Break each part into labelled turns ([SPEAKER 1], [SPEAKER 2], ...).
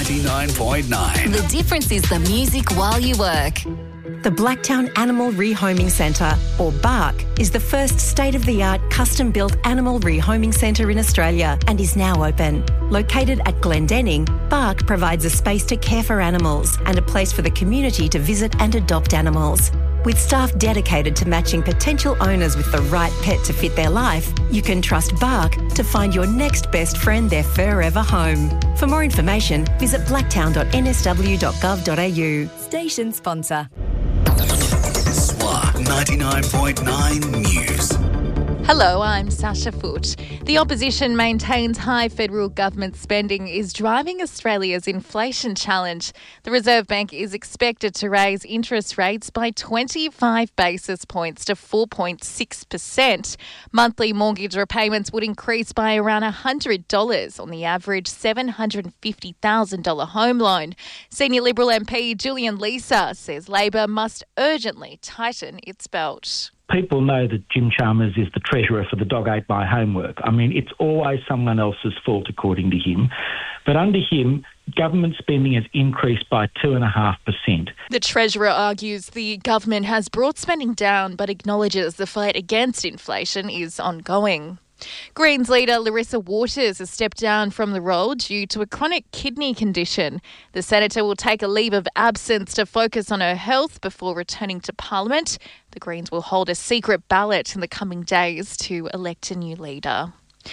[SPEAKER 1] 99.9.
[SPEAKER 2] The difference is the music while you work.
[SPEAKER 3] The Blacktown Animal Rehoming Centre, or BARC, is the first state-of-the-art custom-built animal rehoming centre in Australia and is now open. Located at Glendenning, BARC provides a space to care for animals and a place for the community to visit and adopt animals. With staff dedicated to matching potential owners with the right pet to fit their life, you can trust BARC to find your next best friend their forever home. For more information, visit blacktown.nsw.gov.au.
[SPEAKER 2] Station sponsor.
[SPEAKER 1] SWA 99.9 News.
[SPEAKER 4] Hello, I'm Sasha Foote. The opposition maintains high federal government spending is driving Australia's inflation challenge. The Reserve Bank is expected to raise interest rates by 25 basis points to 4.6%. Monthly mortgage repayments would increase by around $100 on the average $750,000 home loan. Senior Liberal MP Julian Leeser says Labor must urgently tighten its belt.
[SPEAKER 5] People know that Jim Chalmers is the treasurer for the Dog Ate My Homework. I mean, it's always someone else's fault, according to him. But under him, government spending has increased by 2.5%.
[SPEAKER 4] The Treasurer argues the government has brought spending down but acknowledges the fight against inflation is ongoing. Greens leader Larissa Waters has stepped down from the role due to a chronic kidney condition. The senator will take a leave of absence to focus on her health before returning to Parliament. The Greens will hold a secret ballot in the coming days to elect a new leader.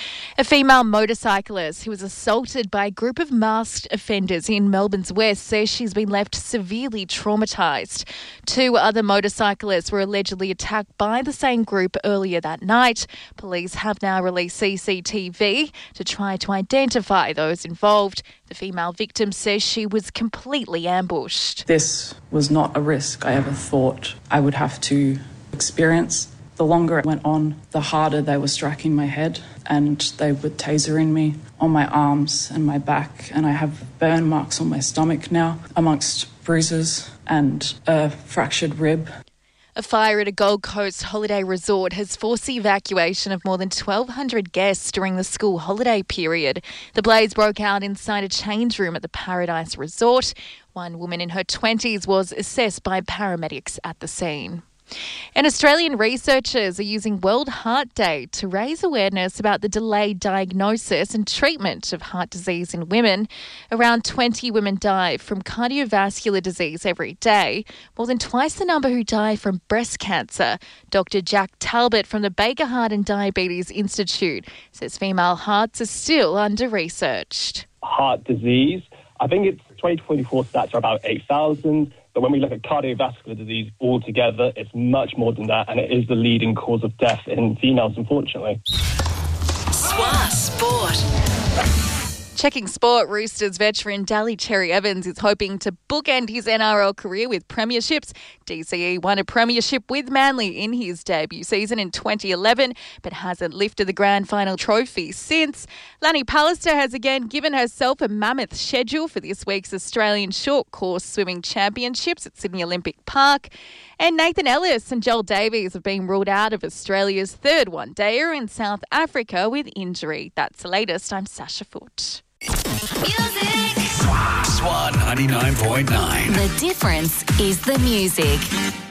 [SPEAKER 4] A female motorcyclist who was assaulted by a group of masked offenders in Melbourne's West says she's been left severely traumatised. 2 other motorcyclists were allegedly attacked by the same group earlier that night. Police have now released CCTV to try to identify those involved. The female victim says she was completely ambushed.
[SPEAKER 6] This was not a risk I ever thought I would have to experience. The longer it went on, the harder they were striking my head, and they were tasering me on my arms and my back, and I have burn marks on my stomach now, amongst bruises and a fractured rib.
[SPEAKER 4] A fire at a Gold Coast holiday resort has forced the evacuation of more than 1,200 guests during the school holiday period. The blaze broke out inside a change room at the Paradise Resort. One woman in her 20s was assessed by paramedics at the scene. And Australian researchers are using World Heart Day to raise awareness about the delayed diagnosis and treatment of heart disease in women. Around 20 women die from cardiovascular disease every day, more than twice the number who die from breast cancer. Dr. Jack Talbot from the Baker Heart and Diabetes Institute says female hearts are still under-researched.
[SPEAKER 7] Heart disease, I think it's 2024 stats are about 8,000. But when we look at cardiovascular disease altogether, it's much more than that, and it is the leading cause of death in females, unfortunately.
[SPEAKER 2] SWA Sport.
[SPEAKER 4] Checking sport, Roosters veteran Daly Cherry Evans is hoping to bookend his NRL career with premierships. DCE won a premiership with Manly in his debut season in 2011, but hasn't lifted the grand final trophy since. Lani Pallister has again given herself a mammoth schedule for this week's Australian Short Course Swimming Championships at Sydney Olympic Park. And Nathan Ellis and Joel Davies have been ruled out of Australia's third one-dayer in South Africa with injury. That's the latest. I'm Sasha Foote.
[SPEAKER 2] Music.
[SPEAKER 1] SWA 99.9.
[SPEAKER 2] The difference is the music.